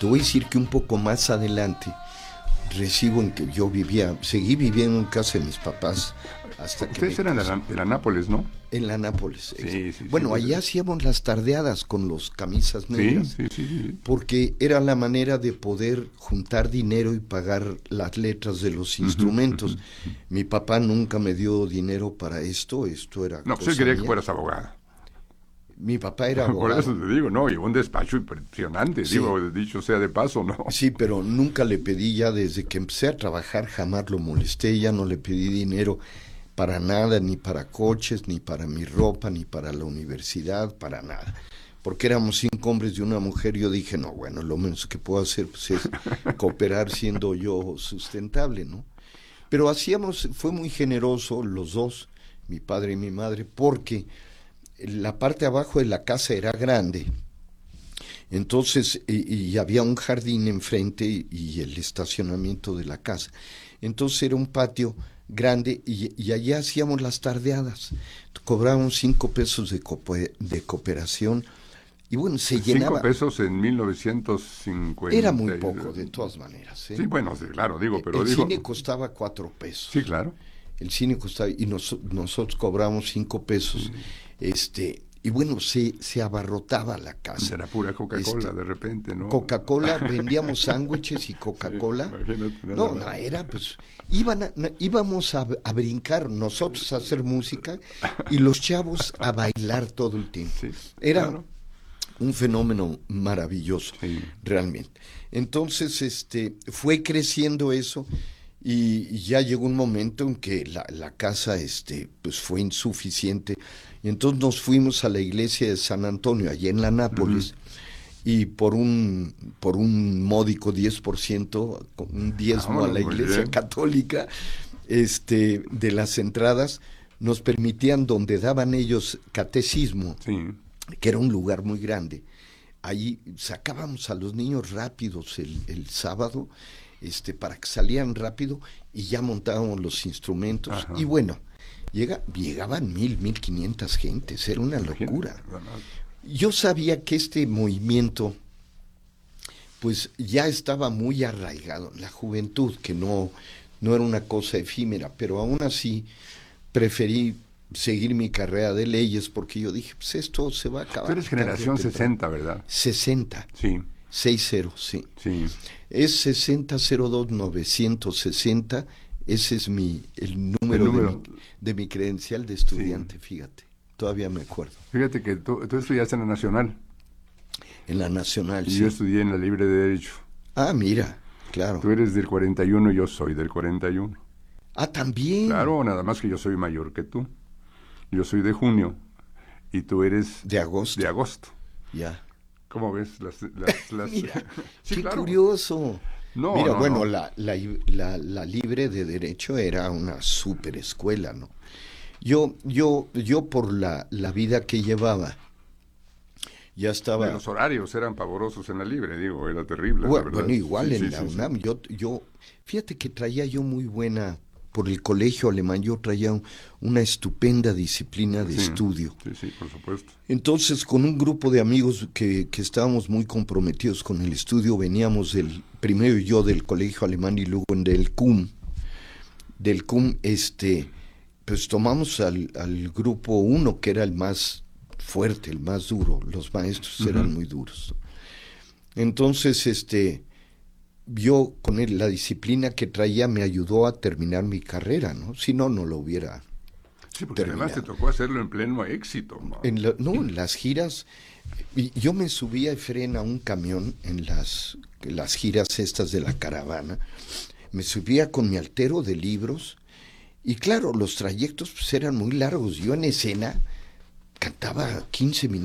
te voy a decir que un poco más adelante recibo en que yo seguí viviendo en casa de mis papás hasta que ustedes eran de la Nápoles, ¿no? en la Nápoles. Sí, sí, Bueno, sí, allá hacíamos las tardeadas con los camisas negras, sí. porque era la manera de poder juntar dinero y pagar las letras de los instrumentos. Mi papá nunca me dio dinero para esto era No, pues cosa él quería mía. que fueras abogado. Mi papá era Por abogado. eso te digo, no, y un despacho impresionante, Sí. digo, dicho sea de paso, ¿no? Sí, pero nunca le pedí, ya desde que empecé a trabajar jamás lo molesté, ya no le pedí dinero para nada, ni para coches, ni para mi ropa, ni para la universidad, para nada. Porque éramos 5 hombres y una mujer, yo dije, no, bueno, lo menos que puedo hacer pues, es cooperar siendo yo sustentable, ¿no? Pero fue muy generoso los dos, mi padre y mi madre, porque la parte de abajo de la casa era grande. Entonces, y había un jardín enfrente y el estacionamiento de la casa. Entonces era un patio grande y allá hacíamos las tardeadas. Cobrábamos 5 pesos de cooperación y bueno, se llenaba. 5 pesos en 1950. Era muy poco, de todas maneras. Sí, bueno, sí, claro, digo, pero el digo... cine costaba 4 pesos. Sí, claro. El cine costaba, y nosotros cobramos 5 pesos. Y bueno, se abarrotaba la casa. Era pura Coca-Cola de repente, ¿no? Coca-Cola, vendíamos sándwiches y Coca-Cola. Sí, imagínate, no, era pues, íbamos a brincar, nosotros a hacer música y los chavos a bailar todo el tiempo. Sí, era claro. un fenómeno maravilloso, sí. Realmente. Entonces, fue creciendo eso. Y ya llegó un momento en que la casa pues fue insuficiente. Y entonces nos fuimos a la iglesia de San Antonio, allá en la Nápoles, y por un módico 10%, un diezmo a la iglesia católica, de las entradas, nos permitían, donde daban ellos catecismo, que era un lugar muy grande, ahí sacábamos a los niños rápidos el sábado, para que salieran rápido y ya montábamos los instrumentos. Ajá. Y bueno, llegaban 1,500 gentes, era una locura. Yo sabía que este movimiento pues ya estaba muy arraigado en la juventud, que no era una cosa efímera, pero aún así preferí seguir mi carrera de leyes porque yo dije, pues esto se va a acabar. Tú eres generación 60, ¿verdad? 60. Sí. 60, sí. Sí. Es 6002-960, ese es el número de mi credencial de estudiante, fíjate, todavía me acuerdo. Fíjate que tú estudiaste en la Nacional. En la Nacional, y yo estudié en la Libre de Derecho. Ah, mira, claro. Tú eres del 41 y yo soy del 41. Ah, ¿también? Claro, nada más que yo soy mayor que tú. Yo soy de junio y tú eres... De agosto. De agosto. Ya. ¿Cómo ves? Mira, sí, qué claro. Curioso. No, mira, no, bueno, no. La Libre de Derecho era una súper escuela, ¿no? Yo por la vida que llevaba, ya estaba... Los horarios eran pavorosos en la Libre, digo, era terrible, bueno, la verdad. Bueno, igual sí, en la UNAM, yo, fíjate que traía yo muy buena... Por el colegio alemán yo traía una estupenda disciplina de estudio. Sí, por supuesto. Entonces, con un grupo de amigos que estábamos muy comprometidos con el estudio, veníamos primero yo del colegio alemán y luego del CUM. Del CUM, pues tomamos al grupo 1, que era el más fuerte, el más duro. Los maestros eran muy duros. Entonces, yo con la disciplina que traía me ayudó a terminar mi carrera, ¿no? Si no, no lo hubiera Sí, porque terminado. Además te tocó hacerlo en pleno éxito, ¿no? En las giras, yo me subía a Efren a un camión en las giras estas de la caravana, me subía con mi altero de libros, y claro, los trayectos pues, eran muy largos. Yo en escena cantaba 15 minutos.